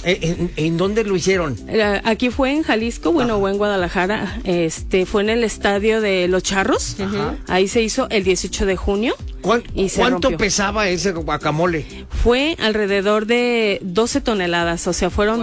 ¿En dónde lo hicieron? Aquí fue en Jalisco, o en Guadalajara. Fue en el estadio de Los Charros. Ajá. Ahí se hizo el 18 de junio. ¿Cuánto pesaba ese guacamole? Fue alrededor de 12 toneladas, o sea, fueron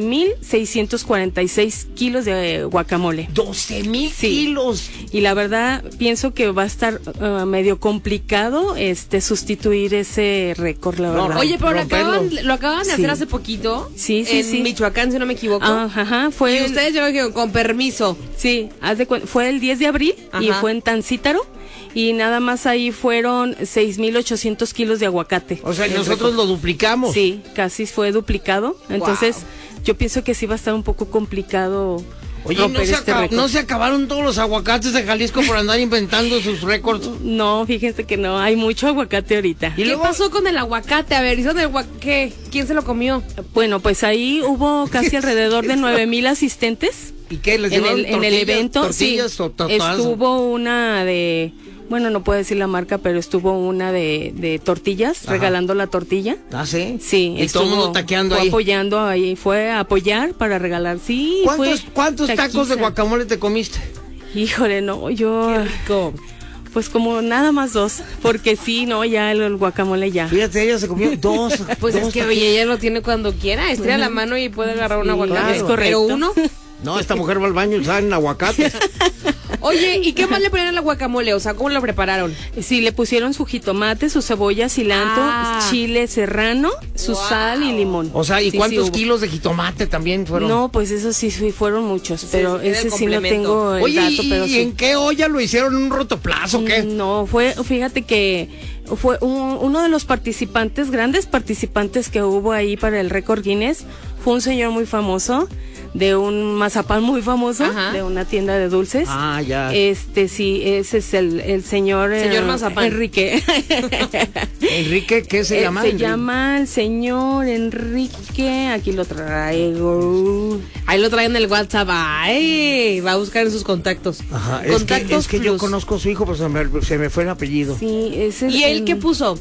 12,646 kilos de guacamole. 12,000 kilos. Y la verdad, pienso que va a estar medio complicado sustituir ese récord, la verdad. Oye, pero lo acaban de hacer hace poquito. Sí. En Michoacán, si no me equivoco. Ajá, fue. Y ustedes llegaron con permiso. Sí, fue el 10 de abril y fue en Tancítaro. Y nada más ahí fueron 6,800 kilos de aguacate. O sea, nosotros lo duplicamos. Sí, casi fue duplicado. Entonces, yo pienso que sí va a estar un poco complicado. Oye, ¿no se acabaron todos los aguacates de Jalisco por andar inventando sus récords? No, fíjense que no, hay mucho aguacate ahorita. ¿Y qué pasó con el aguacate? A ver, ¿qué? ¿Quién se lo comió? Bueno, pues ahí hubo casi alrededor de 9,000 asistentes. ¿Y qué? ¿Les llevaron en el evento? Tortillas, sí, estuvo una de... Bueno, no puedo decir la marca, pero estuvo una de tortillas, regalando la tortilla. ¿Ah, sí? Sí. Y todo el mundo taqueando ahí. Apoyando ahí, fue a apoyar para regalar. Sí, ¿Cuántos tacos de guacamole te comiste? Híjole, no, yo... Qué rico. Pues como nada más 2, porque sí, no, ya el guacamole ya. Fíjate, ella se comió 2. Pues es que ella lo tiene cuando quiera, estira la mano y puede agarrar un aguacate. Claro. Es correcto. Pero uno... No, esta mujer va al baño y salen aguacates. Oye, ¿y qué más le ponían al guacamole? O sea, ¿cómo lo prepararon? Sí, le pusieron su jitomate, su cebolla, cilantro, chile serrano, su sal y limón. O sea, ¿y cuántos kilos de jitomate también fueron? No, pues eso sí fueron muchos, pero ese sí no tengo el dato. Pero ¿y en qué olla lo hicieron? ¿Un rotoplazo o qué? No, fíjate que fue uno de los grandes participantes que hubo ahí para el récord Guinness, fue un señor muy famoso, de un mazapán muy famoso, de una tienda de dulces. Ah, ya. Sí, ese es el señor Mazapán. Enrique. ¿Enrique qué se llama? Se llama el señor Enrique, aquí lo traigo. Ahí lo traen en el WhatsApp. Ay, va a buscar en sus contactos. Ajá, es que yo conozco a su hijo, pero se me fue el apellido. Sí, ese. ¿Y él qué puso?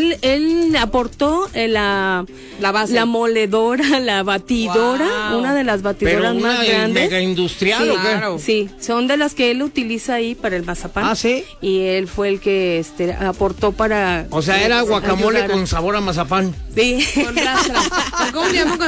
Él aportó la base, la moledora, la batidora, una de las batidoras más grandes. ¿Mega industrial o qué? Claro. Sí, son de las que él utiliza ahí para el mazapán. Ah, ¿sí? Y él fue el que aportó para... O sea, era guacamole con sabor a mazapán. Sí. Con rastra. ¿Cómo le llaman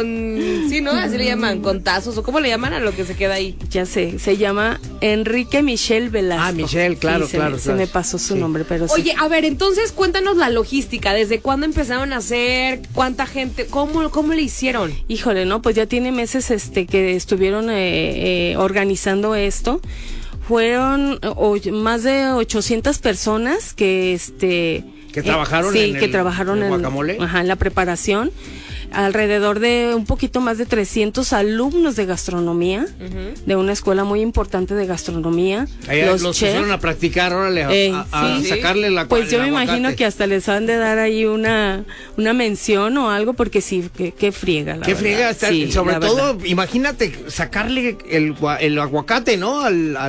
sí, ¿no? Así le llaman, con tazos, o ¿cómo le llaman a lo que se queda ahí? Ya sé, se llama Enrique Michel Velasco. Ah, Michel, claro, claro. Se me pasó su nombre, pero sí. Oye, a ver, entonces cuéntanos la logística, ¿desde cuándo empezaron a hacer? ¿Cuánta gente? ¿Cómo le hicieron? Híjole, no, pues ya tiene meses que estuvieron organizando esto. Fueron más de 800 personas que trabajaron en el guacamole. En la preparación. Alrededor de un poquito más de 300 alumnos de gastronomía, de una escuela muy importante de gastronomía. Los pusieron a practicar, órale, a sacarle la Pues yo me imagino que hasta les han de dar ahí una mención o algo, porque sí, qué friega. Qué friega, sobre todo, imagínate, sacarle el aguacate, ¿no?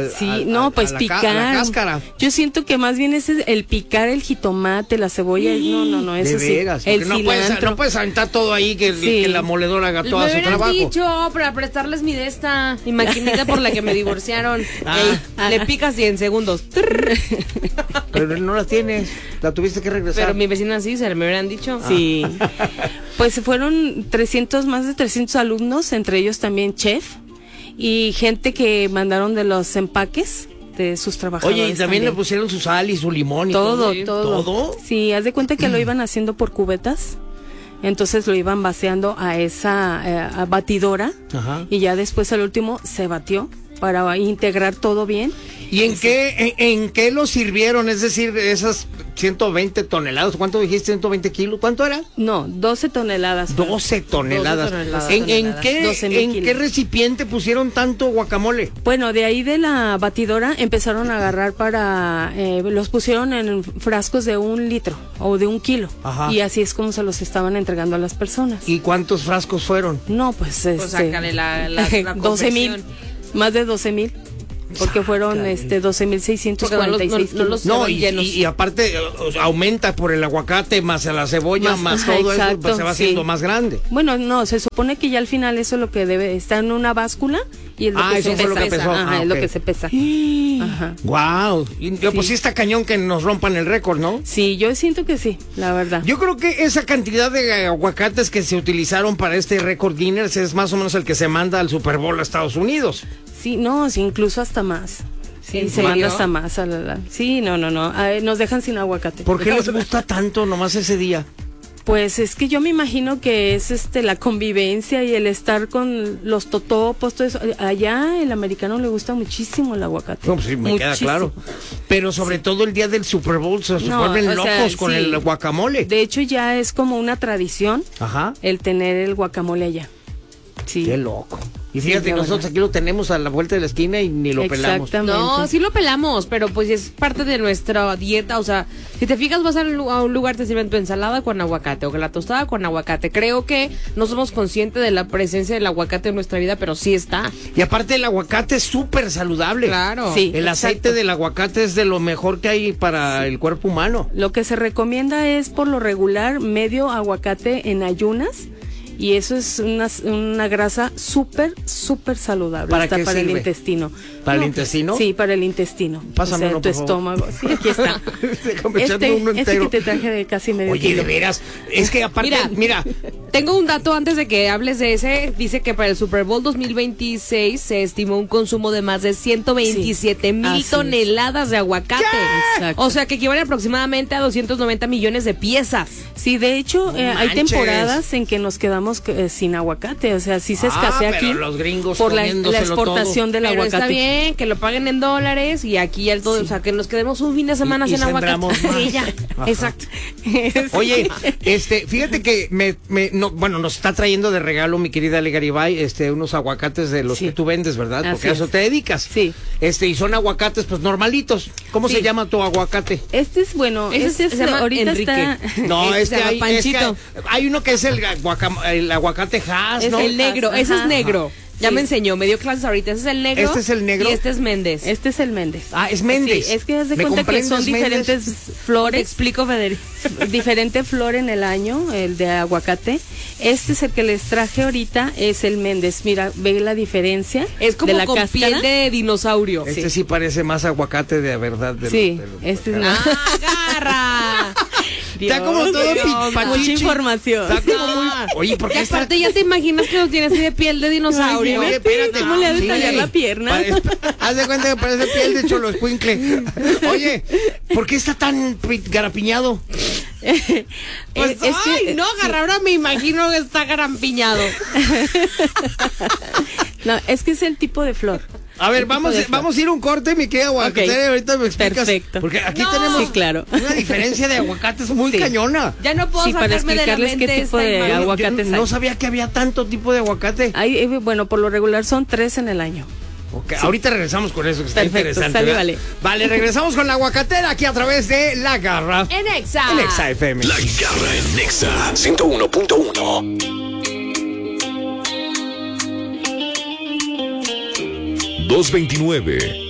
Picar. La cáscara. Yo siento que más bien es el picar el jitomate, la cebolla, no, eso de veras, sí. El cilantro. No puedes aventar todo ahí que la moledora haga todo su trabajo. Me hubieran dicho para prestarles mi mi maquinita por la que me divorciaron. Le picas y en segundos. Pero no la tienes, la tuviste que regresar. Pero mi vecina sí, me hubieran dicho. Sí. Pues fueron más de 300 alumnos, entre ellos también chef y gente que mandaron de los empaques de sus trabajadores. Oye, y también le pusieron su sal y su limón y todo. ¿Todo? Sí, haz de cuenta que lo iban haciendo por cubetas. Entonces lo iban vaciando a esa batidora. Ajá. Y ya después al último se batió para integrar todo bien. ¿Y en qué lo sirvieron? Es decir, esas 120 toneladas, ¿cuánto dijiste? ¿120 kilos? ¿Cuánto era? No, 12 toneladas. 12 toneladas. ¿En qué recipiente pusieron tanto guacamole? Bueno, de ahí de la batidora empezaron a agarrar los pusieron en frascos de 1 litro o de 1 kilo. Ajá. Y así es como se los estaban entregando a las personas. ¿Y cuántos frascos fueron? No, pues sácale la 12,000. Más de 12,000. porque fueron 12,646 No, y aparte aumenta por el aguacate más a la cebolla más todo exacto, eso, pues se va haciendo más grande. Bueno, no, se supone que ya al final eso es lo que debe estar en una báscula y es lo que eso se fue lo que pesa. pesó. Ajá, es lo que se pesa. Ajá. Wow. Pues sí está cañón que nos rompan el récord, ¿no? Sí, yo siento que sí, la verdad. Yo creo que esa cantidad de aguacates que se utilizaron para este récord Guinness es más o menos el que se manda al Super Bowl a Estados Unidos. Sí, no, sí, incluso hasta más. Sí, se manda hasta más. Sí, no. Nos dejan sin aguacate. ¿Por qué les gusta tanto nomás ese día? Pues es que yo me imagino que es la convivencia y el estar con los totopos, todo eso. Allá el americano le gusta muchísimo el aguacate. No, pues sí, me queda claro. Pero sobre todo el día del Super Bowl se vuelven locos con el guacamole. De hecho ya es como una tradición el tener el guacamole allá. Sí. Qué loco. Y fíjate, nosotros aquí lo tenemos a la vuelta de la esquina y ni lo pelamos. No, sí lo pelamos, pero pues es parte de nuestra dieta. O sea, si te fijas, vas a un lugar, te sirven tu ensalada con aguacate o la tostada con aguacate. Creo que no somos conscientes de la presencia del aguacate en nuestra vida, pero sí está. Y aparte el aguacate es súper saludable. Claro. Sí, el aceite del aguacate es de lo mejor que hay para el cuerpo humano. Lo que se recomienda es por lo regular medio aguacate en ayunas. Y eso es una grasa súper saludable. ¿Para qué para sirve? el intestino. ¿Para el intestino? Sí, para el intestino. Pásamelo, tu estómago. Sí, aquí está. Este que te traje de casi medio Oye, kilo. de veras, es que aparte, mira. Tengo un dato antes de que hables de ese. Dice que para el Super Bowl 2026 se estimó un consumo de más de 127,000 toneladas de aguacate. Exacto. O sea, que equivale aproximadamente a 290 millones de piezas. Sí, de hecho, hay manches. temporadas en que nos quedamos sin aguacate, o sea, sí se escasea aquí los gringos por la exportación del Pero aguacate. está bien que lo paguen en dólares y aquí ya todo, o sea, que nos quedemos un fin de semana sin aguacate. Y ya, exacto. Oye, fíjate que nos está trayendo de regalo mi querida Ale Garibay, unos aguacates de los que tú vendes, ¿verdad? Porque a eso te dedicas. Sí. Y son aguacates pues normalitos. ¿Cómo se llama tu aguacate? Este es se llama ahorita Enrique. está No, Panchito. hay uno que es el aguacate Hass, Es ¿no? el negro, ese es negro. Ya me enseñó, me dio clases ahorita. Ese es el negro. Este es el negro. Y este es Méndez. Este es el Méndez. Ah, es Méndez. Sí, es que haz de cuenta que son diferentes flores. Te explico, Federico. Diferente flor en el año, el de aguacate. Este es el que les traje ahorita, es el Méndez. Mira, ve la diferencia. Es como de la con cáscara. piel de dinosaurio. Sí parece más aguacate de verdad. Este es más. ¡Agarra! Está como todo mucha información. Está como muy... Oye, ¿por qué aparte ya te imaginas que lo tienes así de piel de dinosaurio? Oye, espérate. ¿Cómo le ha de tallar la pierna? Haz de cuenta que parece piel de choloescuincle. Oye, ¿por qué está tan garapiñado? Pues, no, agarra, ahora me imagino que está garampiñado. No, es que es el tipo de flor. A ver, vamos a ir a un corte, mi querida aguacate. Okay. Ahorita me explicas. Perfecto. Porque aquí tenemos una diferencia de aguacates muy cañona. Ya no puedo para sacarme de la explicarles mente qué tipo esta de imagen. aguacates hay. No sabía que había tanto tipo de aguacate. Bueno, por lo regular son 3 en el año. Okay, sí. Ahorita regresamos con eso, que está perfecto, interesante. Vale. Vale, regresamos con la aguacatera aquí a través de La Garra. En Exa. En Exa FM. La Garra en Exa 101.1. 229.